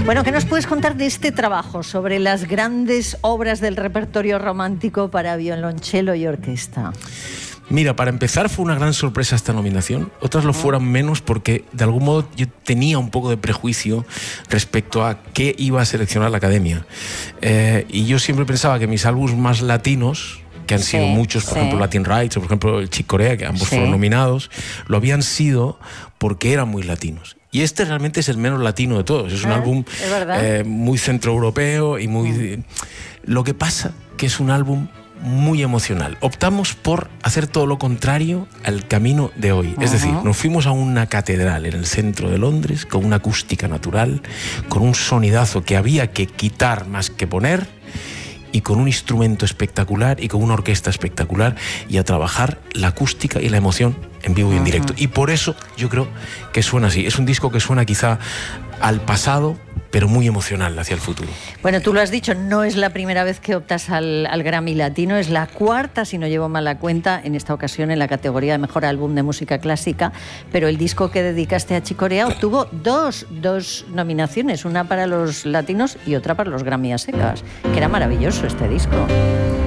Bueno, ¿qué nos puedes contar de este trabajo sobre las grandes obras del repertorio romántico para violonchelo y orquesta? Mira, para empezar fue una gran sorpresa esta nominación. Otras lo fueron menos porque de algún modo yo tenía un poco de prejuicio respecto a qué iba a seleccionar la Academia. Y yo siempre pensaba que mis álbumes más latinos, que han sido muchos, por ejemplo Latin Rights o por ejemplo el Chick Corea, que ambos fueron nominados, lo habían sido porque eran muy latinos. Y este realmente es el menos latino de todos. Es un álbum muy centroeuropeo y muy... Lo que pasa que es un álbum muy emocional. Optamos por hacer todo lo contrario al camino de hoy. Es decir, nos fuimos a una catedral en el centro de Londres con una acústica natural, con un sonidazo que había que quitar más que poner, y con un instrumento espectacular y con una orquesta espectacular, y a trabajar la acústica y la emoción en vivo y en directo. Y por eso yo creo que suena así. Es un disco que suena quizá al pasado, pero muy emocional hacia el futuro. Bueno, tú lo has dicho, no es la primera vez que optas al Grammy Latino, es la cuarta, si no llevo mal la cuenta, en esta ocasión en la categoría de Mejor Álbum de Música Clásica, pero el disco que dedicaste a Chick Corea obtuvo dos nominaciones, una para los latinos y otra para los Grammy a secas, que era maravilloso este disco.